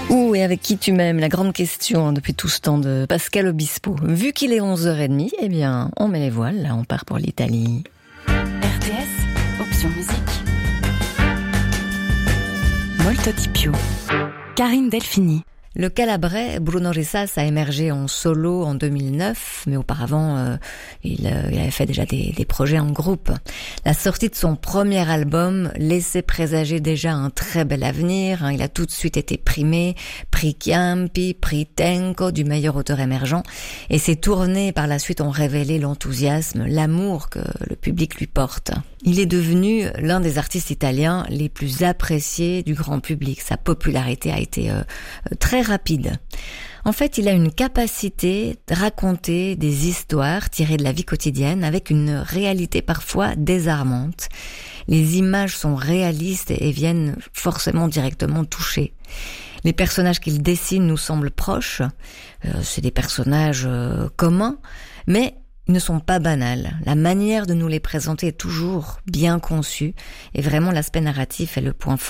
Où et avec qui tu m'aimes? La grande question depuis tout ce temps de Pascal Obispo. Vu qu'il est 11h30, eh bien, on met les voiles, là, on part pour l'Italie. RTS, option musique. Molto di più. Karine Delphini. Le Calabrais, Bruno Rissas, a émergé en solo en 2009, mais auparavant, il avait fait déjà des projets en groupe. La sortie de son premier album laissait présager déjà un très bel avenir. Il a tout de suite été primé, prix Chiampi, prix Tenco du meilleur auteur émergent, et ses tournées par la suite ont révélé l'enthousiasme, l'amour que le public lui porte. Il est devenu l'un des artistes italiens les plus appréciés du grand public. Sa popularité a été très rapide. En fait, il a une capacité de raconter des histoires tirées de la vie quotidienne avec une réalité parfois désarmante. Les images sont réalistes et viennent forcément directement toucher. Les personnages qu'il dessine nous semblent proches. C'est des personnages communs, mais ils ne sont pas banals. La manière de nous les présenter est toujours bien conçue et vraiment l'aspect narratif est le point fort